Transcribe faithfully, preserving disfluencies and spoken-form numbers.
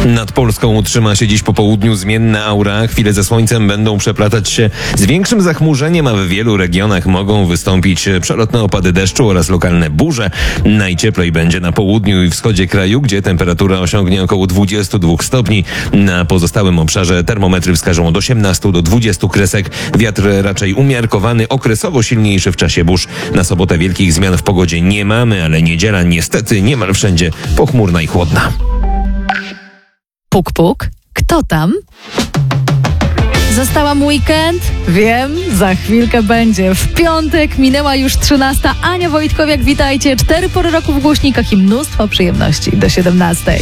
Nad Polską utrzyma się dziś po południu zmienna aura. Chwile ze słońcem będą przeplatać się z większym zachmurzeniem, a w wielu regionach mogą wystąpić przelotne opady deszczu oraz lokalne burze. Najcieplej będzie na południu i wschodzie kraju, gdzie temperatura osiągnie około dwadzieścia dwa stopni. Na pozostałym obszarze termometry wskażą od osiemnastu do dwudziestu kresek. Wiatr raczej umiarkowany, okresowo silniejszy w czasie burz. Na sobotę wielkich zmian w pogodzie nie mamy, ale niedziela niestety niemal wszędzie pochmurna i chłodna. Puk, puk. Kto tam? Zostałam weekend? Wiem, za chwilkę będzie. W piątek minęła już trzynasta. Ania Wojtkowiak, witajcie. Cztery pory roku w głośnikach i mnóstwo przyjemności do siedemnastej.